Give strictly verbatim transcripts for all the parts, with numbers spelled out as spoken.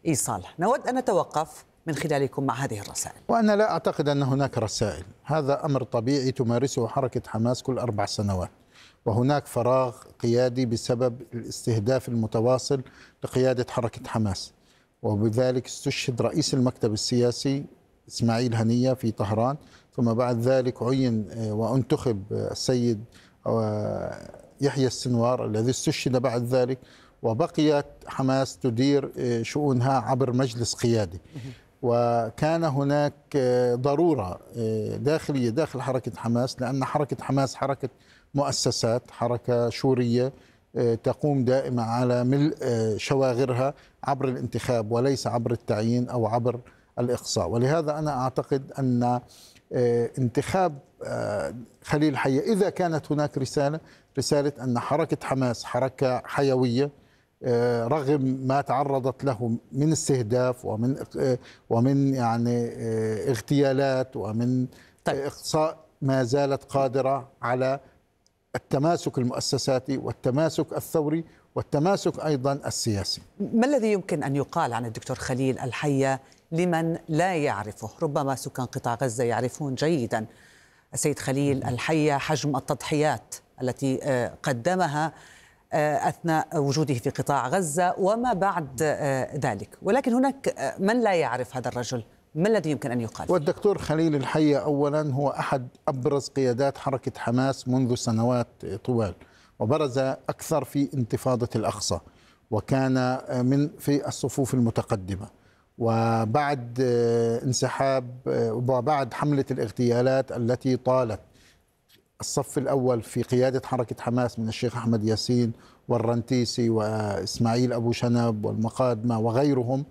إيصال. نود أن نتوقف من خلالكم مع هذه الرسائل. وأنا لا أعتقد أن هناك رسائل، هذا أمر طبيعي تمارسه حركة حماس كل أربع سنوات، وهناك فراغ قيادي بسبب الاستهداف المتواصل لقيادة حركة حماس، وبذلك استشهد رئيس المكتب السياسي إسماعيل هنية في طهران، ثم بعد ذلك عين وانتخب السيد يحيى السنوار الذي استشهد بعد ذلك، وبقيت حماس تدير شؤونها عبر مجلس قيادي. وكان هناك ضرورة داخلية داخل حركة حماس، لأن حركة حماس حركة مؤسسات، حركة شورية تقوم دائما على ملء شواغرها عبر الانتخاب وليس عبر التعيين أو عبر الإقصاء. ولهذا أنا أعتقد أن انتخاب خليل حية إذا كانت هناك رسالة رسالة أن حركة حماس حركة حيوية رغم ما تعرضت له من استهداف ومن ومن يعني اغتيالات ومن طيب. إقصاء، ما زالت قادرة على التماسك المؤسساتي والتماسك الثوري والتماسك أيضا السياسي. ما الذي يمكن أن يقال عن الدكتور خليل الحية لمن لا يعرفه؟ ربما سكان قطاع غزة يعرفون جيدا السيد خليل الحية، حجم التضحيات التي قدمها أثناء وجوده في قطاع غزة وما بعد ذلك، ولكن هناك من لا يعرف هذا الرجل. ما الذي يمكن أن يقال؟ والدكتور خليل الحية أولا هو أحد أبرز قيادات حركة حماس منذ سنوات طوال، وبرز أكثر في انتفاضة الأقصى، وكان من في الصفوف المتقدمة، وبعد انسحاب وبعد حملة الاغتيالات التي طالت الصف الأول في قيادة حركة حماس من الشيخ أحمد ياسين والرنتيسي وإسماعيل أبو شنب والمقادمة وغيرهم،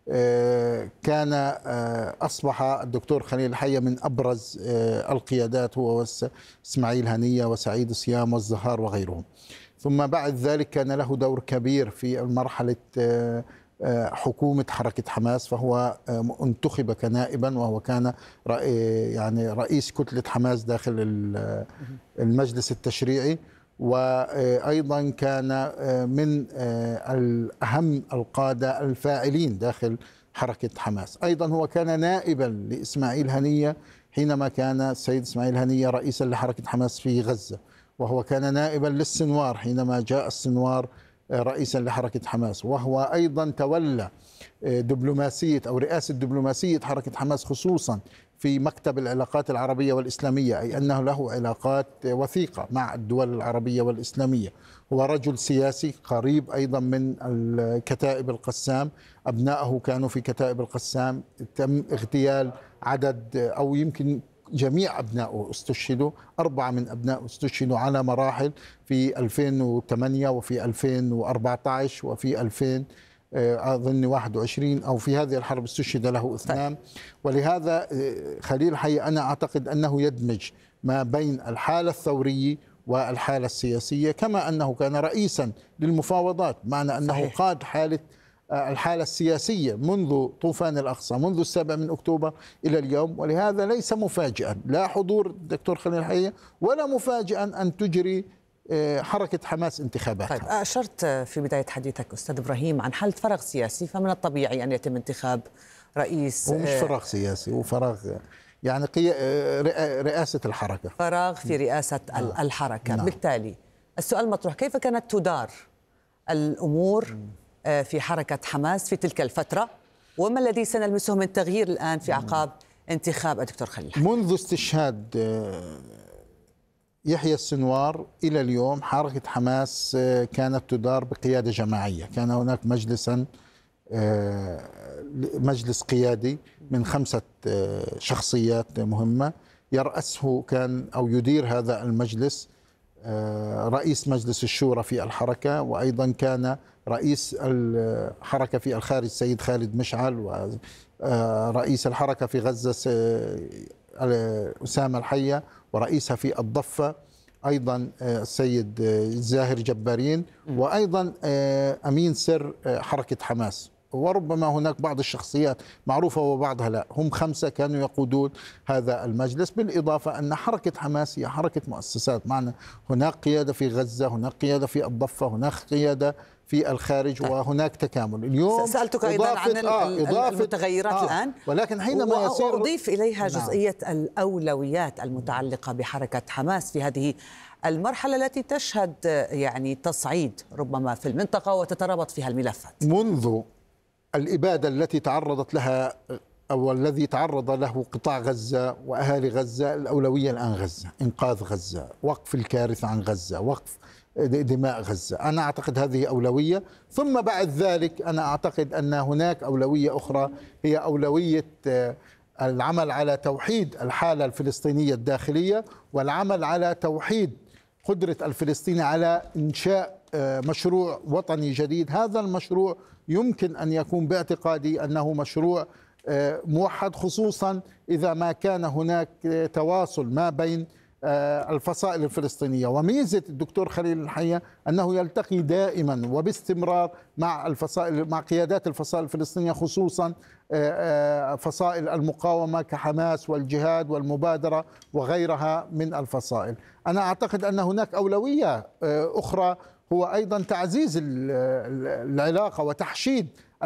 كان أصبح الدكتور خليل الحية من أبرز القيادات، هو إسماعيل هنية وسعيد صيام والزهار وغيرهم. ثم بعد ذلك كان له دور كبير في مرحلة حكومة حركة حماس، فهو انتخب كنائبا، وهو كان يعني رئيس كتلة حماس داخل المجلس التشريعي، وأيضا كان من أهم القادة الفاعلين داخل حركة حماس. أيضا هو كان نائبا لإسماعيل هنية حينما كان السيد إسماعيل هنية رئيسا لحركة حماس في غزة، وهو كان نائبا للسنوار حينما جاء السنوار رئيسا لحركة حماس، وهو أيضا تولى دبلوماسية أو رئاسة دبلوماسية حركة حماس خصوصا في مكتب العلاقات العربية والإسلامية، أي أنه له علاقات وثيقة مع الدول العربية والإسلامية. هو رجل سياسي قريب أيضا من الكتائب القسام، أبنائه كانوا في كتائب القسام، تم اغتيال عدد أو يمكن جميع أبنائه استشهدوا، أربعة من أبنائه استشهدوا على مراحل في ألفين وثمانية وفي ألفين وأربعة عشر وفي ألفين أظن واحد وعشرين أو في هذه الحرب استشهد له اثنان. ولهذا خليل حي أنا أعتقد أنه يدمج ما بين الحالة الثورية والحالة السياسية، كما أنه كان رئيسا للمفاوضات، معنى أنه صحيح. قاد حالة الحالة السياسية منذ طوفان الأقصى، منذ السابع من أكتوبر إلى اليوم. ولهذا ليس مفاجئا لا حضور الدكتور خليل الحية ولا مفاجئا أن تجري حركة حماس انتخاباتها. طيب، أشرت في بداية حديثك أستاذ إبراهيم عن حالة فراغ سياسي، فمن الطبيعي أن يتم انتخاب رئيس. هو مش فراغ سياسي، هو فراغ يعني رئاسة الحركة، فراغ في رئاسة م. الحركة. نعم. بالتالي السؤال مطروح، كيف كانت تدار الأمور في حركة حماس في تلك الفترة، وما الذي سنلمسه من تغيير الآن في أعقاب انتخاب الدكتور خليل؟ منذ استشهاد يحيى السنوار إلى اليوم حركة حماس كانت تدار بقيادة جماعية. كان هناك مجلسا مجلس قيادي من خمسة شخصيات مهمة، يرأسه كان أو يدير هذا المجلس رئيس مجلس الشورى في الحركة، وأيضا كان رئيس الحركة في الخارج السيد خالد مشعل، ورئيس الحركة في غزة أسامة الحية، ورئيسها في الضفة أيضا السيد زاهر جبارين، وأيضا أمين سر حركة حماس وربما هناك بعض الشخصيات معروفة وبعضها لا، هم خمسة كانوا يقودون هذا المجلس. بالإضافة أن حركة حماس هي حركة مؤسسات، معنا هناك قيادة في غزة، هناك قيادة في الضفة، هناك قيادة في الخارج، طيب. وهناك تكامل. اليوم سألتك أيضا عن آه المتغيرات آه الآن، ولكن حينما يصير أضيف إليها جزئية نعم. الأولويات المتعلقة بحركة حماس في هذه المرحلة التي تشهد يعني تصعيد ربما في المنطقة وتترابط فيها الملفات. منذ الإبادة التي تعرضت لها أو الذي تعرض له قطاع غزة وأهالي غزة، الأولوية الآن غزة، إنقاذ غزة، وقف الكارثة عن غزة، وقف دماء غزة. أنا أعتقد هذه أولوية، ثم بعد ذلك أنا أعتقد أن هناك أولوية أخرى هي أولوية العمل على توحيد الحالة الفلسطينية الداخلية، والعمل على توحيد قدرة الفلسطيني على إنشاء مشروع وطني جديد. هذا المشروع يمكن أن يكون باعتقادي أنه مشروع موحد، خصوصا إذا ما كان هناك تواصل ما بين الفصائل الفلسطينية. وميزة الدكتور خليل الحية أنه يلتقي دائما وباستمرار مع الفصائل، مع قيادات الفصائل الفلسطينية، خصوصا فصائل المقاومة كحماس والجهاد والمبادرة وغيرها من الفصائل. أنا أعتقد أن هناك أولوية أخرى، هو أيضا تعزيز العلاقة وتحشيد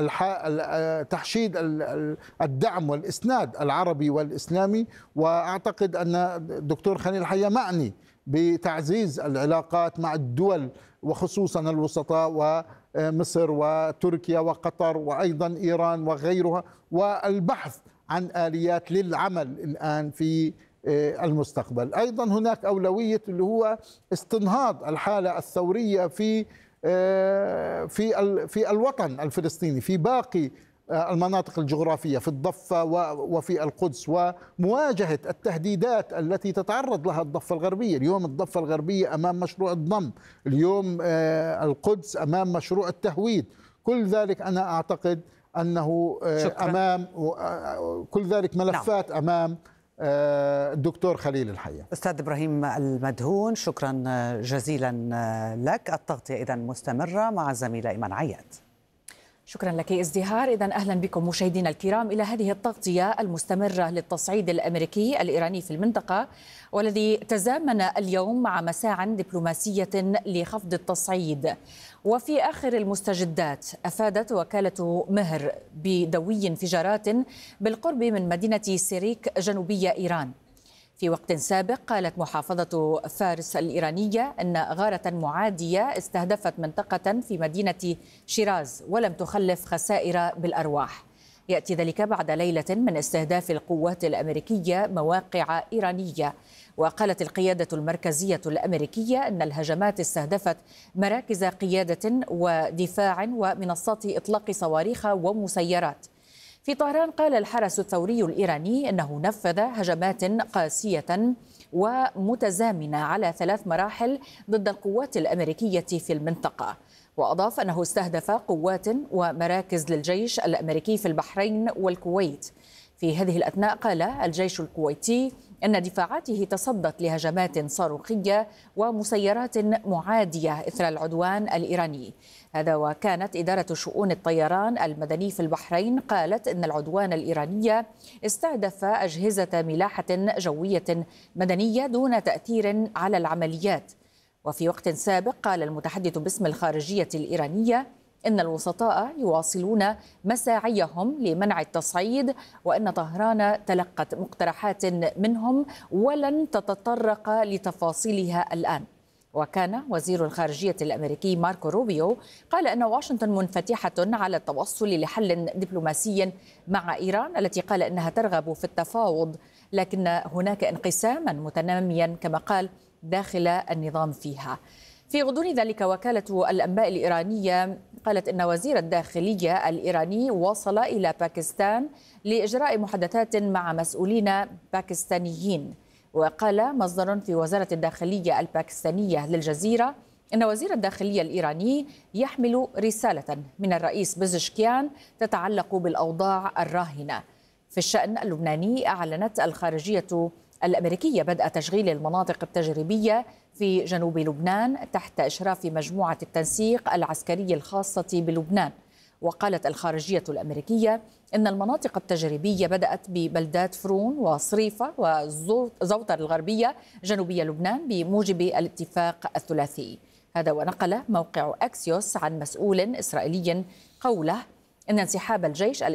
تحشيد الدعم والإسناد العربي والإسلامي. وأعتقد أن الدكتور خليل الحية معني بتعزيز العلاقات مع الدول وخصوصا الوسطاء ومصر وتركيا وقطر وأيضا إيران وغيرها، والبحث عن آليات للعمل الآن في المستقبل. أيضا هناك أولوية اللي هو استنهاض الحالة الثورية في في في الوطن الفلسطيني، في باقي المناطق الجغرافية، في الضفة وفي القدس، ومواجهة التهديدات التي تتعرض لها الضفة الغربية. اليوم الضفة الغربية أمام مشروع الضم، اليوم القدس أمام مشروع التهويد. كل ذلك أنا أعتقد أنه شكرا. أمام كل ذلك ملفات نعم. أمام الدكتور خليل الحية. أستاذ إبراهيم المدهون، شكرا جزيلا لك. التغطية إذن مستمرة مع الزميلة إيمان عياد. شكرا لك ازدهار. إذن أهلا بكم مشاهدينا الكرام إلى هذه التغطية المستمرة للتصعيد الأمريكي الإيراني في المنطقة، والذي تزامن اليوم مع مساع دبلوماسية لخفض التصعيد. وفي آخر المستجدات أفادت وكالة مهر بدوي انفجارات بالقرب من مدينة سيريك جنوبية إيران. في وقت سابق قالت محافظة فارس الإيرانية أن غارة معادية استهدفت منطقة في مدينة شيراز ولم تخلف خسائر بالأرواح. يأتي ذلك بعد ليلة من استهداف القوات الأمريكية مواقع إيرانية. وقالت القيادة المركزية الأمريكية أن الهجمات استهدفت مراكز قيادة ودفاع ومنصات إطلاق صواريخ ومسيرات. في طهران قال الحرس الثوري الإيراني أنه نفذ هجمات قاسية ومتزامنة على ثلاث مراحل ضد القوات الأمريكية في المنطقة. وأضاف أنه استهدف قوات ومراكز للجيش الأمريكي في البحرين والكويت. في هذه الأثناء قال الجيش الكويتي أن دفاعاته تصدت لهجمات صاروخية ومسيرات معادية إثر العدوان الإيراني. هذا وكانت إدارة شؤون الطيران المدني في البحرين قالت أن العدوان الإيراني استهدف أجهزة ملاحة جوية مدنية دون تأثير على العمليات. وفي وقت سابق قال المتحدث باسم الخارجية الإيرانية إن الوسطاء يواصلون مساعيهم لمنع التصعيد، وأن طهران تلقت مقترحات منهم ولن تتطرق لتفاصيلها الآن. وكان وزير الخارجية الأمريكي ماركو روبيو قال أن واشنطن منفتحة على التوصل لحل دبلوماسي مع إيران التي قال أنها ترغب في التفاوض، لكن هناك انقساما متناميا كما قال داخل النظام فيها. في غضون ذلك وكالة الأنباء الإيرانية قالت أن وزير الداخلية الإيراني وصل إلى باكستان لإجراء محادثات مع مسؤولين باكستانيين. وقال مصدر في وزارة الداخلية الباكستانية للجزيرة أن وزير الداخلية الإيراني يحمل رسالة من الرئيس بزشكيان تتعلق بالأوضاع الراهنة. في الشأن اللبناني أعلنت الخارجية الأمريكية بدء تشغيل المناطق التجريبية في جنوب لبنان تحت إشراف مجموعة التنسيق العسكري الخاصة بلبنان. وقالت الخارجية الأمريكية إن المناطق التجريبية بدأت ببلدات فرون وصريفة وزوطر الغربية جنوبية لبنان بموجب الاتفاق الثلاثي. هذا ونقل موقع أكسيوس عن مسؤول إسرائيلي قوله إن انسحاب الجيش